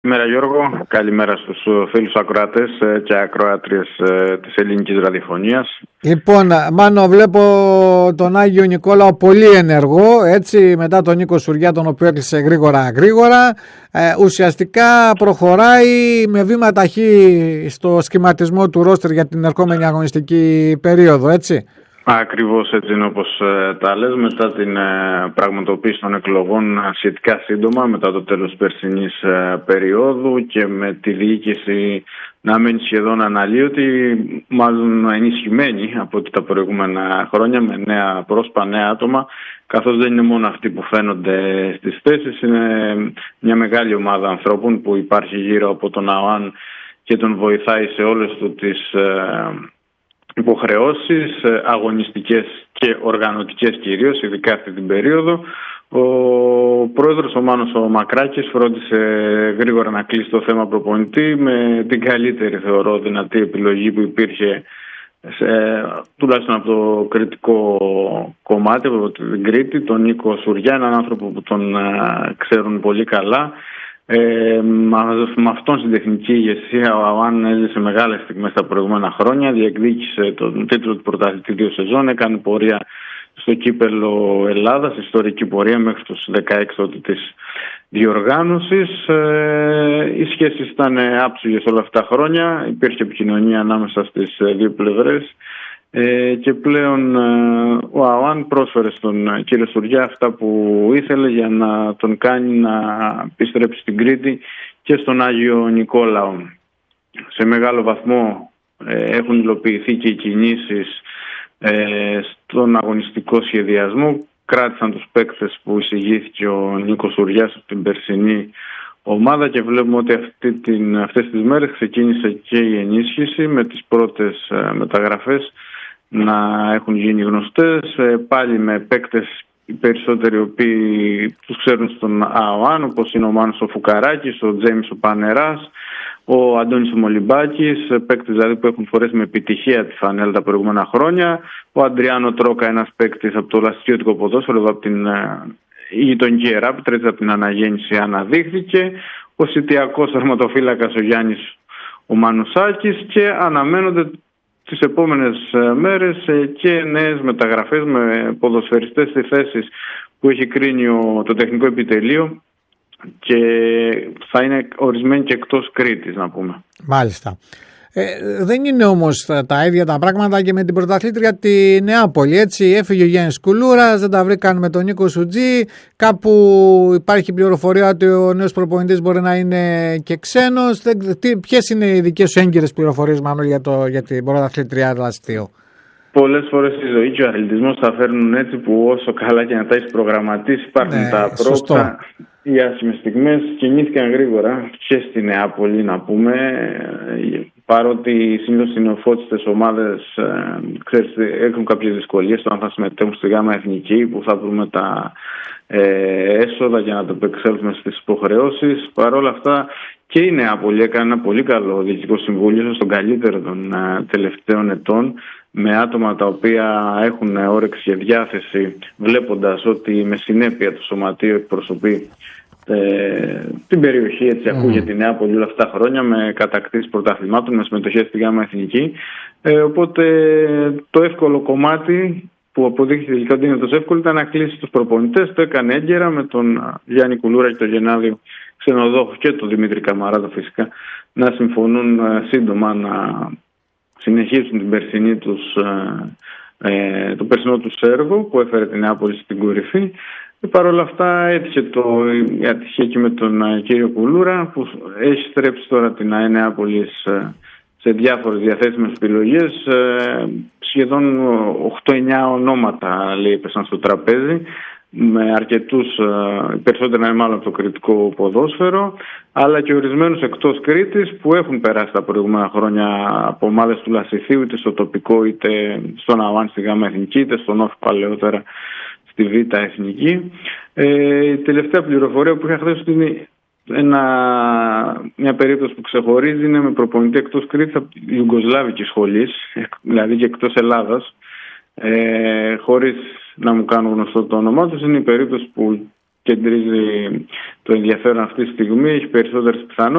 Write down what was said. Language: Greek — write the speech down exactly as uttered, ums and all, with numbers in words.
Καλημέρα Γιώργο, καλημέρα στους φίλους ακροατές και ακροάτριες της ελληνικής ραδιοφωνίας. Λοιπόν, Μάνο, βλέπω τον Άγιο Νικόλαο πολύ ενεργό, έτσι, μετά τον Νίκο Σουριά, τον οποίο έκλεισε γρήγορα γρήγορα. Ε, ουσιαστικά προχωράει με βήμα ταχύ στο σχηματισμό του ρόστερ για την ερχόμενη αγωνιστική περίοδο, έτσι. Ακριβώς έτσι είναι όπως ε, τα λες, μετά την ε, πραγματοποίηση των εκλογών σχετικά σύντομα, μετά το τέλος της περσινής ε, περίοδου και με τη διοίκηση να μένει σχεδόν αναλύωτη, μάλλον ενισχυμένη από ό,τι τα προηγούμενα χρόνια, με νέα πρόσωπα, νέα άτομα, καθώς δεν είναι μόνο αυτοί που φαίνονται στις θέσεις, είναι μια μεγάλη ομάδα ανθρώπων που υπάρχει γύρω από τον ΑΟΑΝ και τον βοηθάει σε όλες του τις ε, υποχρεώσεις, αγωνιστικές και οργανωτικές κυρίως, ειδικά αυτή την περίοδο. Ο πρόεδρος ο Μάνος ο Μακράκης φρόντισε γρήγορα να κλείσει το θέμα προπονητή με την καλύτερη, θεωρώ, δυνατή επιλογή που υπήρχε, σε, τουλάχιστον από το κριτικό κομμάτι, από την Κρήτη, τον Νίκο Σουριά, έναν άνθρωπο που τον α, ξέρουν πολύ καλά. Ε, με αυτόν στην τεχνική ηγεσία ο ΑΟΑΝ έζησε μεγάλες στιγμές τα προηγούμενα χρόνια, διεκδίκησε τον τίτλο του πρωταθλητή δύο σεζόν, έκανε πορεία στο κύπελλο Ελλάδας, ιστορική πορεία μέχρι τους δεκαέξι τότε της διοργάνωσης. Ε, οι σχέσεις ήταν άψογες όλα αυτά τα χρόνια, υπήρχε επικοινωνία ανάμεσα στις δύο πλευρές. Ε, και πλέον ε, ο ΑΟΑΝ πρόσφερε στον κύριο Σουριά αυτά που ήθελε για να τον κάνει να επιστρέψει στην Κρήτη και στον Άγιο Νικόλαο. Σε μεγάλο βαθμό ε, έχουν υλοποιηθεί και οι κινήσεις ε, στον αγωνιστικό σχεδιασμό. Κράτησαν τους παίκτες που εισηγήθηκε ο Νίκος Σουριάς από την περσινή ομάδα και βλέπουμε ότι αυτή την, αυτές τις μέρες ξεκίνησε και η ενίσχυση με τις πρώτες ε, μεταγραφές να έχουν γίνει γνωστές, πάλι με παίκτες οι περισσότεροι οι οποίοι τους ξέρουν στον ΑΟΑΝ, όπως είναι ο Μάνος ο Φουκαράκης, ο Τζέιμς ο Πανεράς, ο Αντώνης ο Μολυμπάκης, παίκτες δηλαδή που έχουν φορέσει με επιτυχία τη φανέλα τα προηγούμενα χρόνια, ο Αντριάνο Τρόκα, ένας παίκτης από το λαστιώτικο ποδόσφαιρο, από την γειτονική Εράπητρα, από την αναγέννηση αναδείχθηκε, ο Σιτιακός αρματοφύλακας ο Γιάννης ο Μανουσάκης, και αναμένονται τις επόμενες μέρες και νέες μεταγραφές με ποδοσφαιριστές σε θέσεις που έχει κρίνει το τεχνικό επιτελείο και θα είναι ορισμένοι και εκτός Κρήτης, να πούμε. Μάλιστα. Ε, δεν είναι όμως τα, τα ίδια τα πράγματα και με την πρωταθλήτρια τη Νεάπολη, έτσι. Έφυγε ο Γιάννης Κουλούρας, δεν τα βρήκαν με τον Νίκο Σουτζή, κάπου υπάρχει πληροφορία ότι ο νέος προπονητής μπορεί να είναι και ξένος. Ποιες είναι οι δικές σου έγκυρες πληροφορίες, Μάνο, για, το, για την πρωταθλήτρια Λαστίου? Πολλές φορές στη ζωή και ο αθλητισμός θα φέρνουν έτσι που όσο καλά και να τα έχεις προγραμματίσει, υπάρχουν ναι, τα πρόκειτα. Οι άσχημες στιγμές κινήθηκαν γρήγορα και στη Νεάπολη, να πούμε, παρότι συνήθως οι νεοφώτιστες ομάδες ε, ξέρεις, έχουν κάποιες δυσκολίες στο αν θα συμμετέχουν στη ΓΑΜΑ Εθνική, που θα βρούμε τα ε, έσοδα για να το επεξέλθουμε στις υποχρεώσεις. Παρ' όλα αυτά και η Νεάπολη έκανε ένα πολύ καλό διοικητικό συμβούλιο, στον καλύτερο των ε, τελευταίων ετών, με άτομα τα οποία έχουν όρεξη και διάθεση, βλέποντας ότι με συνέπεια το σωματείο εκπροσωπεί ε, την περιοχή, έτσι mm. ακούγεται η Νεάπολη όλα αυτά τα χρόνια, με κατακτήσεις πρωταθλημάτων, με συμμετοχές στη ΓΑΜΑ Εθνική. Ε, οπότε το εύκολο κομμάτι που αποδείχθηκε τελικά ότι είναι τόσο εύκολο ήταν να κλείσει τους προπονητές. Το έκανε έγκαιρα με τον Γιάννη Κουλούρα και τον Γενάδιο Ξενοδόχου και τον Δημήτρη Καμαράδο φυσικά να συμφωνούν ε, σύντομα να συνεχίσουν την περσινή τους, ε, το περσινό τους έργο που έφερε την Νεάπολη στην κορυφή. Και παρ' όλα αυτά έτυχε το, η ατυχία και με τον ε, κύριο Κουλούρα, που έχει στρέψει τώρα την ΑΕ Νεάπολης ε, σε διάφορες διαθέσιμες επιλογές. Ε, σχεδόν οκτώ εννιά ονόματα, λέει, έπεσαν στο τραπέζι, με αρκετούς, περισσότερα είναι μάλλον από το κριτικό ποδόσφαιρο, αλλά και ορισμένους εκτός Κρήτης που έχουν περάσει τα προηγούμενα χρόνια από ομάδες του Λασιθίου, είτε στο τοπικό είτε στον ΑΟΑΝ στη ΓΑΜΑ Εθνική, είτε στον ΟΦ παλαιότερα στη Β' Εθνική. Ε, η τελευταία πληροφορία που είχα χθες είναι ένα, μια περίπτωση που ξεχωρίζει, είναι με προπονητή εκτός Κρήτης από τη Ιουγκοσλάβικη σχολής, δηλαδή και εκτός Ελλάδας, ε, χωρίς να μου κάνουν γνωστό το όνομά τους. Είναι η περίπτωση που κεντρίζει το ενδιαφέρον αυτή τη στιγμή, έχει περισσότερες πιθανότητες.